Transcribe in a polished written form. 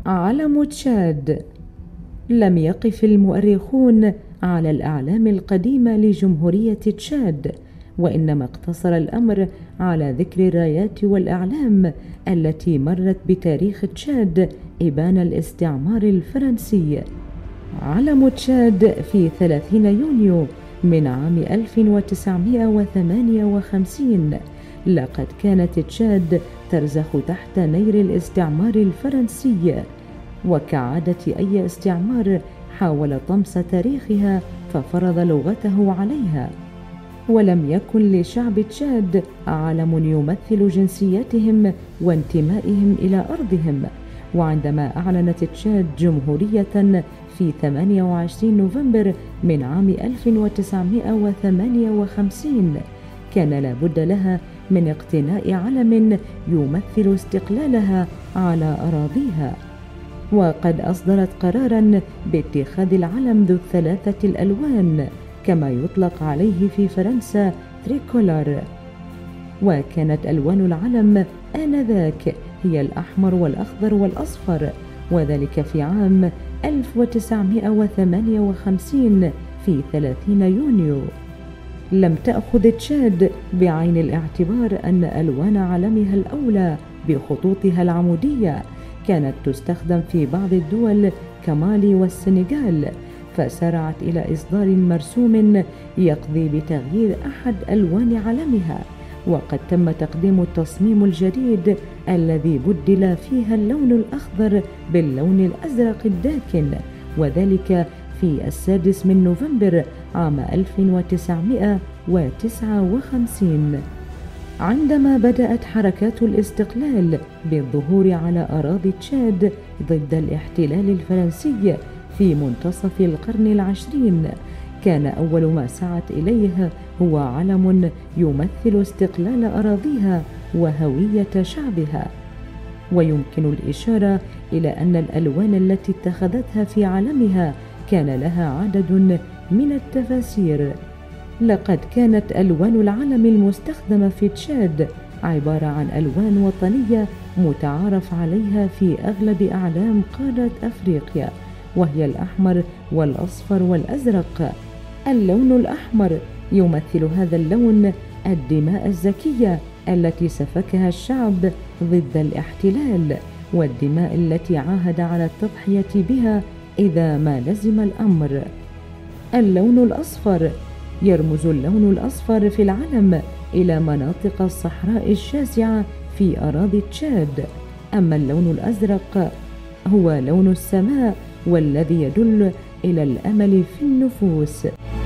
علم تشاد. لم يقف المؤرخون على الأعلام القديمة لجمهورية تشاد، وإنما اقتصر الأمر على ذكر الرايات والأعلام التي مرت بتاريخ تشاد إبان الاستعمار الفرنسي. علم تشاد في 30 يونيو من عام 1958. لقد كانت تشاد ترزخ تحت نير الاستعمار الفرنسي، وكعادة أي استعمار حاول طمس تاريخها ففرض لغته عليها، ولم يكن لشعب تشاد علم يمثل جنسيتهم وانتمائهم إلى أرضهم. وعندما أعلنت تشاد جمهورية في 28 نوفمبر من عام 1958 كان لابد لها من اقتناء علم يمثل استقلالها على أراضيها، وقد أصدرت قراراً باتخاذ العلم ذو الثلاثة الألوان كما يطلق عليه في فرنسا تريكولار. وكانت ألوان العلم آنذاك هي الأحمر والأخضر والأصفر، وذلك في عام 1958 في 30 يونيو. لم تأخذ تشاد بعين الاعتبار أن ألوان علمها الأولى بخطوطها العمودية كانت تستخدم في بعض الدول كمالي والسنغال، فسارعت إلى إصدار مرسوم يقضي بتغيير أحد ألوان علمها، وقد تم تقديم التصميم الجديد الذي بدل فيها اللون الأخضر باللون الأزرق الداكن، وذلك في 6 نوفمبر عام 1959. عندما بدأت حركات الاستقلال بالظهور على أراضي تشاد ضد الاحتلال الفرنسي في منتصف القرن العشرين، كان أول ما سعت إليه هو علم يمثل استقلال أراضيها وهوية شعبها. ويمكن الإشارة إلى أن الألوان التي اتخذتها في علمها كان لها عدد من التفاسير. لقد كانت ألوان العلم المستخدمة في تشاد عبارة عن ألوان وطنية متعارف عليها في أغلب أعلام قارة أفريقيا، وهي الأحمر والأصفر والأزرق. اللون الأحمر يمثل هذا اللون الدماء الزكية التي سفكها الشعب ضد الاحتلال، والدماء التي عاهد على التضحية بها إذا ما لزم الأمر. اللون الأصفر يرمز اللون الأصفر في العلم إلى مناطق الصحراء الشاسعة في أراضي تشاد، أما اللون الأزرق هو لون السماء والذي يدل إلى الأمل في النفوس.